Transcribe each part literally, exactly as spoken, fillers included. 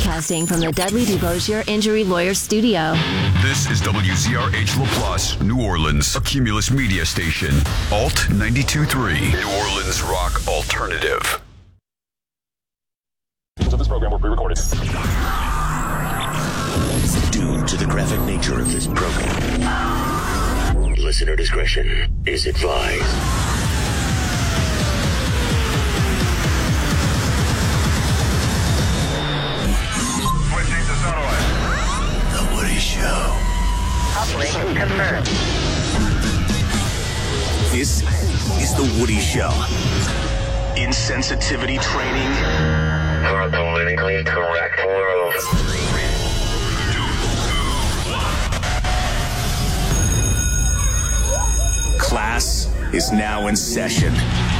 Broadcasting from the Dudley DuBosier Injury Lawyer Studio. This is W Z R H La Place, New Orleans, a Cumulus media station. Alt ninety-two point three, New Orleans rock alternative. Of this program were pre-recorded. Due to the graphic nature of this program, listener discretion is advised. The Woody Show. Operation confirmed. This is The Woody Show. Insensitivity training For a politically correct world. Class is now in session.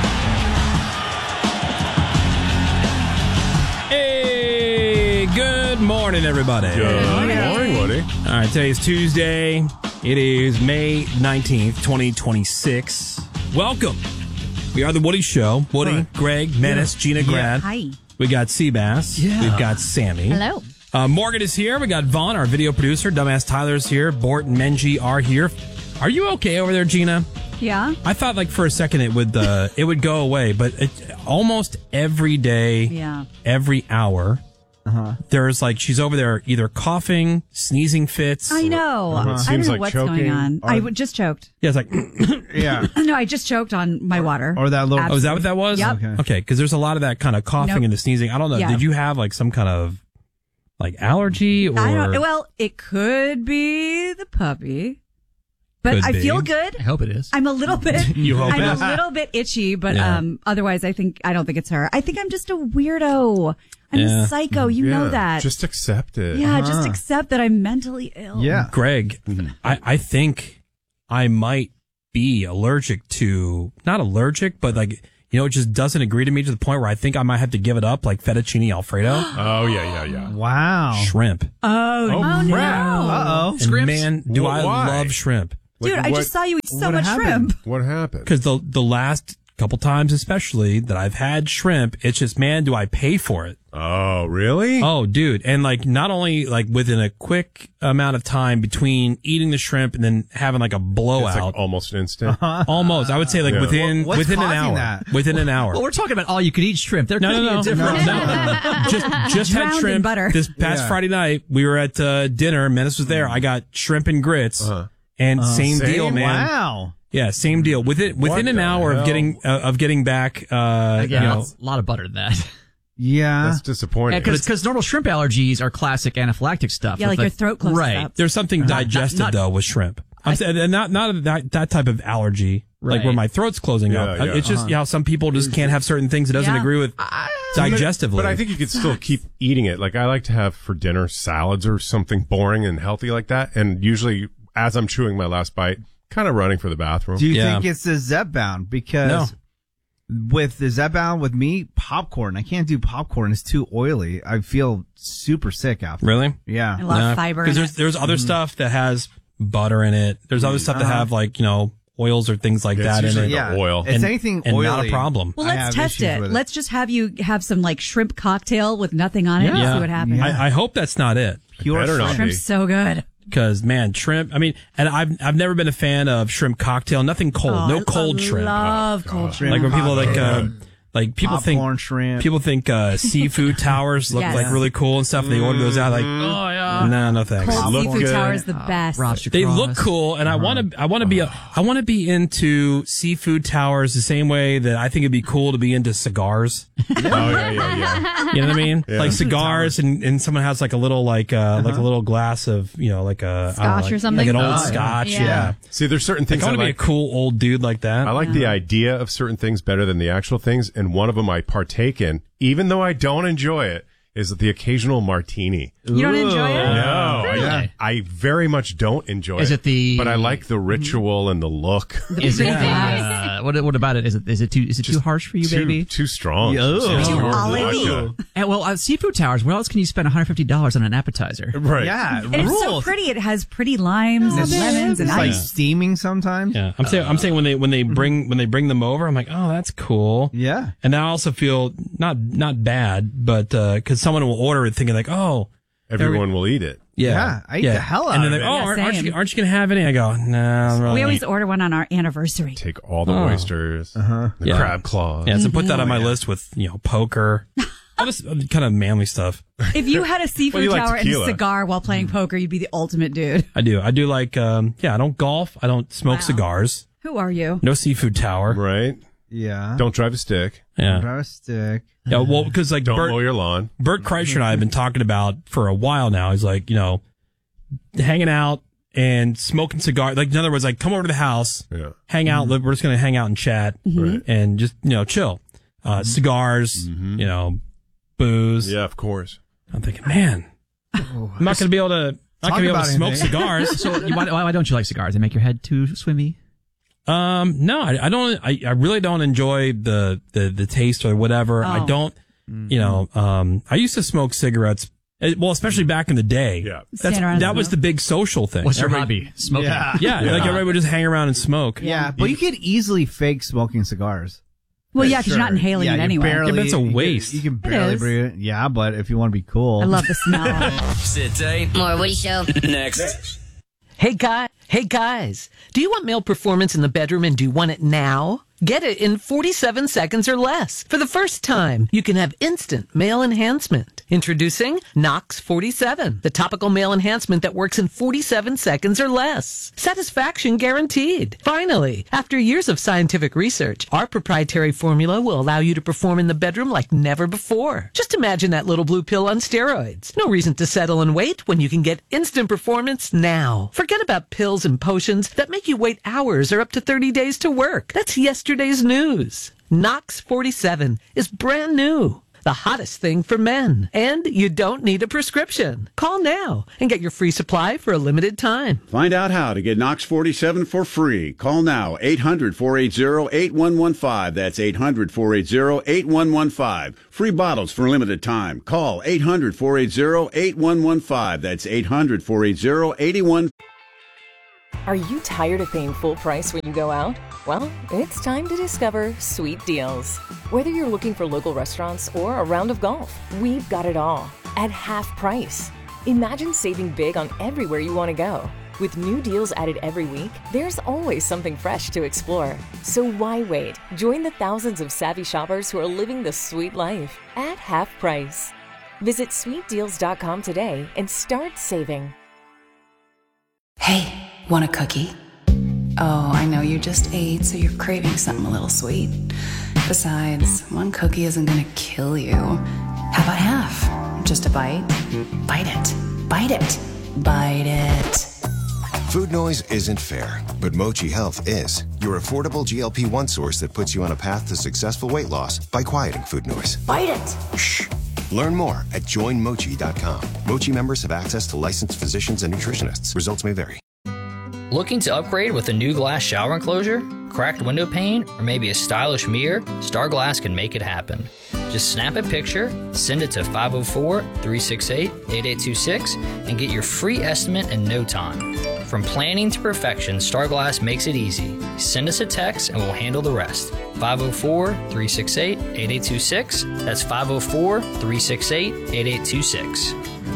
Hey, good morning, everybody. Good morning, Woody. All right, today is Tuesday. It is May nineteenth, twenty twenty-six. Welcome. We are The Woody Show. Woody, Hi. Greg, Menace, Gina, Grad. Hi. We got Seabass. Yeah. We've got Sammy. Hello. Uh, Morgan is here. We got Vaughn, our video producer. Dumbass Tyler's here. Bort and Menji are here. Are you okay over there, Gina? Yeah. I thought like for a second it would uh, it would go away, but it, almost every day, Yeah. every hour, Uh-huh. there's like she's over there either coughing, sneezing fits. I know. Uh-huh. It I don't seems know like what's choking going on. or- I w- just choked. Yeah, it's like Yeah. No, I just choked on my water. or that little- oh, is that what that was? Yep. Okay. Okay, because there's a lot of that kind of coughing Nope. and the sneezing. I don't know. Yeah. Did you have like some kind of like allergy or? I don't. Well, it could be the puppy, but Could I be. feel good. I hope it is. I'm a little bit. You hope I'm it a is? little bit itchy, but Yeah. um, otherwise, I think I don't think it's her. I think I'm just a weirdo. I'm Yeah. a psycho. You know that. Just accept it. yeah, just accept that I'm mentally ill. Yeah. Greg, I, I think I might be allergic to, not allergic, but like, you know, it just doesn't agree to me to the point where I think I might have to give it up, like fettuccine Alfredo, Oh, yeah, yeah, yeah. Wow. shrimp. Oh, Oh, no. Uh-oh. And man, do Wh- I why? love shrimp. Dude, I What- just saw you eat so what much happened? shrimp. What happened? Because the, the last couple times, especially that I've had shrimp, it's just, man, do I pay for it? Oh, really? Oh, dude. And like, not only like within a quick amount of time between eating the shrimp and then having like a It's blowout. like almost instant. Almost. I would say like Yeah. within, What's within an causing hour. that? Within an hour. Well, we're talking about all you could eat shrimp. There No, could no, be no, a difference. no, no. just just had Drowned in shrimp butter. this past Yeah. Friday night. We were at uh, dinner. Menace was there. I got shrimp and grits, Uh-huh. and same, Same? deal, man. Wow. Yeah, same deal. Within within an the hour hell? of getting uh, of getting back, uh, Yeah, you know, it's a lot of butter in that. Yeah. That's disappointing. Because normal shrimp allergies are classic anaphylactic stuff. Yeah, with like your throat closes right. up. there's something digestive not- though with shrimp. I'm saying and not not that that type of allergy, like Right. where my throat's closing Yeah, up. yeah. It's just you know, some people just can't have certain things. It doesn't Yeah. agree with digestively. But I think you could still keep eating it. Like I like to have for dinner salads or something boring and healthy like that. And usually as I'm chewing my last bite, kind of running for the bathroom. Do you Yeah. think it's the Zepbound? Because with the Zepbound, with me, popcorn. I can't do popcorn. It's too oily. I feel super sick after. really. Yeah. A lot of fiber. Because in there's it. there's other stuff that has butter in it. There's other stuff that have like you know oils or things like Yeah, that it's in usually it. the oil. It's And- anything and oily. not a problem. Well, I let's have test issues it. with it. Let's just have you have some like shrimp cocktail with nothing on it and Yeah. see what happens. Yeah. I, I hope that's not it. Pure Better not shrimp. be. Shrimp's so good. Because man, shrimp. I mean, and I've I've never been a fan of shrimp cocktail. Nothing cold. Oh, no I- cold I shrimp. love cold shrimp. Like when people like uh, Popcorn. like people Popcorn think shrimp. people think uh, seafood towers look Yes. like really cool and stuff. And they order those out like, Oh, yeah. no, no thanks. Cold Look seafood good. tower is the best. Lobster They cross. look cool, and I want to. I want to be. A, I want to be into seafood towers the same way that I think it'd be cool to be into cigars. Oh, yeah, yeah, yeah. You know what I mean? Yeah. Like cigars, and, and someone has like a little like uh like a little glass of you know like a I don't know, Scotch like, or something? like an old Oh, yeah. scotch. Yeah. Yeah. See, there's certain Like, things I I want to be like. a cool old dude like that. I like the idea of certain things better than the actual things, and one of them I partake in, even though I don't enjoy it, is the occasional martini. You don't enjoy it? No, Really? I, I very much don't enjoy Is it the- But I like the ritual and the look. Is it? Yeah. Uh, what, what about it? Is it? Is it too? Is it too harsh for you, too, baby? Too strong. Yo. Too Too vodka. And, well, uh, seafood towers. Where else can you spend one hundred fifty dollars on an appetizer? Right. Yeah. And it's so rules. pretty. It has pretty limes and lemons and It's like ice. steaming sometimes. Yeah, I'm saying I'm saying when they when they bring when they bring them over, I'm like, oh, that's cool. Yeah. And I also feel not not bad, but because someone will order it thinking like, oh, everyone will eat it. Yeah, Yeah, I eat the hell out and then of they, it. oh, Yeah, aren't, aren't same. you aren't you gonna have any? I go, no. I'm really We always order one on our anniversary. Take all the Oh. oysters, Uh-huh. the Yeah. crab claws. Yeah, so put that on my list with you know poker, all this kind of manly stuff. If you had a Well, seafood you like tower and a tequila. cigar while playing poker, you'd be the ultimate dude. I do. I do like. Um, yeah, I don't golf. I don't smoke Wow. cigars. Who are you? No seafood tower. Right? Yeah. Don't drive a stick. Yeah. Drive a stick. Yeah. Well, because like Don't Bert, mow your lawn. Bert Kreischer and I have been talking about for a while now. He's like, you know, hanging out and smoking cigars. Like, in other words, like, come over to the house, Yeah. hang out. Mm-hmm. We're just going to hang out and chat Right. and just, you know, chill. Uh, Mm-hmm. cigars, you know, booze. Yeah, of course. I'm thinking, man, I'm not going to be able to, not Talk going to be able about to smoke anything. cigars. So you- why, why don't you like cigars? They make your head too swimmy? Um, no, I, I don't, I, I really don't enjoy the, the, the taste or whatever. I Oh. don't, you know, um, I used to smoke cigarettes. eh, Well, especially back in the day. Yeah. That's, Stand around that and was smoke. the big social thing. What's your Everybody- hobby? Smoking. Yeah. Yeah, Yeah. like everybody would just hang around and smoke. Yeah, but you could easily fake smoking cigars. Well, yeah, because you're not inhaling yeah, it you anyway. Barely, Yeah, but it's a you can- waste. You can, barely is. breathe it. Yeah, but if you want to be cool. I love the smell. Sit tight. More Woody Show. Next. Hey guy, hey guys, do you want male performance in the bedroom and do you want it now? Get it in forty-seven seconds or less. For the first time, you can have instant male enhancement. Introducing Nox forty-seven, the topical male enhancement that works in forty-seven seconds or less. Satisfaction guaranteed. Finally, after years of scientific research, our proprietary formula will allow you to perform in the bedroom like never before. Just imagine that little blue pill on steroids. No reason to settle and wait when you can get instant performance now. Forget about pills and potions that make you wait hours or up to thirty days to work. That's yesterday's news. Nox forty-seven is brand new. The hottest thing for men. And you don't need a prescription. Call now and get your free supply for a limited time. Find out how to get Nox forty-seven for free. Call now, eight hundred, four eight zero, eight one one five. That's eight hundred, four eight zero, eight one one five. Free bottles for a limited time. Call eight hundred, four eight zero, eight one one five. That's eight hundred, four eight zero, eight one one five. Are you tired of paying full price when you go out? Well, it's time to discover Sweet Deals. Whether you're looking for local restaurants or a round of golf, we've got it all at half price. Imagine saving big on everywhere you want to go. With new deals added every week, there's always something fresh to explore. So why wait? Join the thousands of savvy shoppers who are living the sweet life at half price. Visit sweet deals dot com today and start saving. Hey, want a cookie? Oh, I know you just ate, so you're craving something a little sweet. Besides, one cookie isn't gonna kill you. How about half? Just a bite? Bite it. Bite it. Bite it. Food noise isn't fair, but Mochi Health is. Your affordable G L P one source that puts you on a path to successful weight loss by quieting food noise. Bite it. Shh. Learn more at join mochi dot com. Mochi members have access to licensed physicians and nutritionists. Results may vary. Looking to upgrade with a new glass shower enclosure, cracked window pane, or maybe a stylish mirror? Star Glass can make it happen. Just snap a picture, send it to five oh four, three six eight, eight eight two six, and get your free estimate in no time. From planning to perfection, Star Glass makes it easy. Send us a text and we'll handle the rest. five oh four, three six eight, eight eight two six. That's five oh four, three six eight, eight eight two six.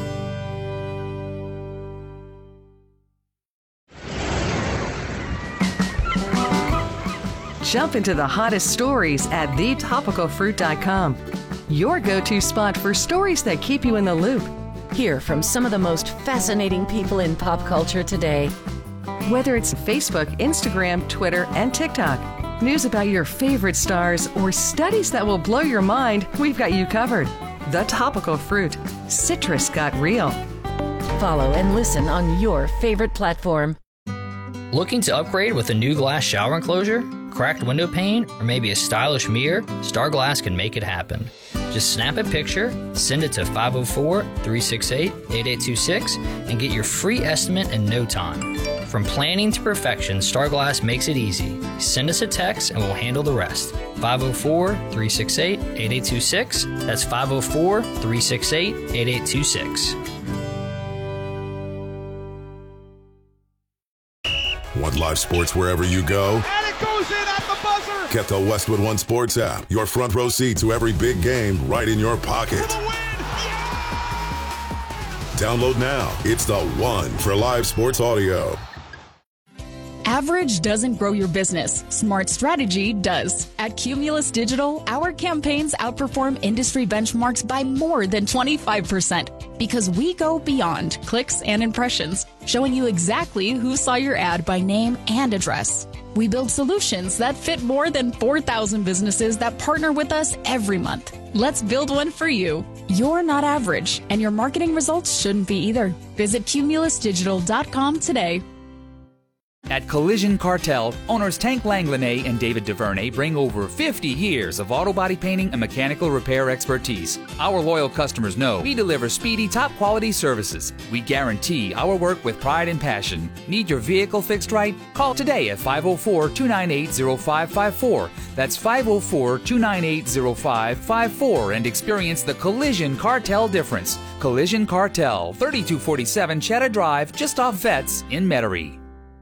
Jump into the hottest stories at the topical fruit dot com. Your go-to spot for stories that keep you in the loop. Hear from some of the most fascinating people in pop culture today. Whether it's Facebook, Instagram, Twitter, and TikTok, news about your favorite stars, or studies that will blow your mind, we've got you covered. The Topical Fruit. Citrus got real. Follow and listen on your favorite platform. Looking to upgrade with a new glass shower enclosure, cracked window pane, or maybe a stylish mirror? Star Glass can make it happen. Just snap a picture, send it to five oh four, three six eight, eight eight two six, and get your free estimate in no time. From planning to perfection, Star Glass makes it easy. Send us a text and we'll handle the rest. five oh four, three six eight, eight eight two six. That's five oh four, three six eight, eight eight two six. Want live sports wherever you go? And it goes in at the buzzer! Get the Westwood One Sports app. Your front row seat to every big game right in your pocket. For the win! Yeah! Download now. It's the one for live sports audio. Average doesn't grow your business. Smart strategy does. At Cumulus Digital, our campaigns outperform industry benchmarks by more than twenty-five percent because we go beyond clicks and impressions, showing you exactly who saw your ad by name and address. We build solutions that fit more than four thousand businesses that partner with us every month. Let's build one for you. You're not average, and your marketing results shouldn't be either. Visit cumulus digital dot com today. At Collision Cartel, owners Tank Langlanay and David DuVernay bring over fifty years of auto body painting and mechanical repair expertise. Our loyal customers know we deliver speedy, top-quality services. We guarantee our work with pride and passion. Need your vehicle fixed right? Call today at five oh four, two nine eight, oh five five four. That's five oh four, two nine eight, oh five five four and experience the Collision Cartel difference. Collision Cartel, thirty-two forty-seven Cheddar Drive, just off Vets in Metairie.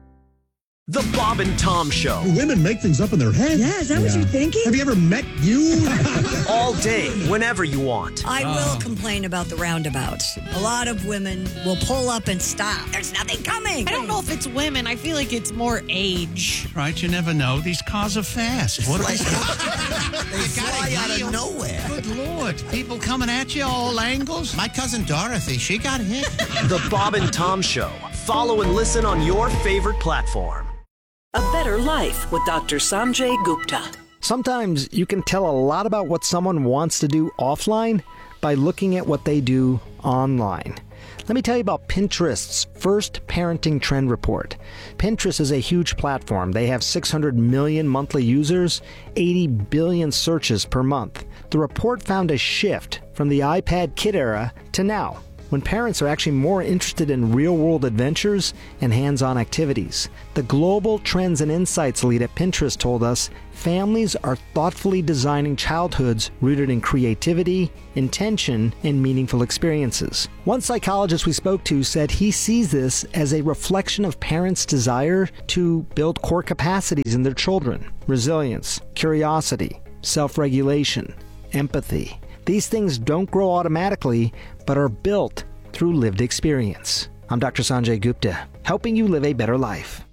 The Bob and Tom Show. Women make things up in their head. Yeah, is that yeah. what you're thinking? Have you ever met you? All day, whenever you want. I will oh. complain about the roundabouts. A lot of women will pull up and stop. There's nothing coming. I don't know if it's women. I feel like it's more age. Right, you never know. These cars are fast. What like, they fly out of nowhere. Good Lord. People coming at you all angles. My cousin Dorothy, she got hit. The Bob and Tom Show. Follow and listen on your favorite platform. A Better Life with Doctor Sanjay Gupta. Sometimes you can tell a lot about what someone wants to do offline by looking at what they do online. Let me tell you about Pinterest's first parenting trend report. Pinterest is a huge platform. They have six hundred million monthly users, eighty billion searches per month. The report found a shift from the iPad kid era to now, when parents are actually more interested in real-world adventures and hands-on activities. The Global Trends and Insights lead at Pinterest told us families are thoughtfully designing childhoods rooted in creativity, intention, and meaningful experiences. One psychologist we spoke to said he sees this as a reflection of parents' desire to build core capacities in their children: resilience, curiosity, self-regulation, empathy. These things don't grow automatically, but are built through lived experience. I'm Doctor Sanjay Gupta, helping you live a better life.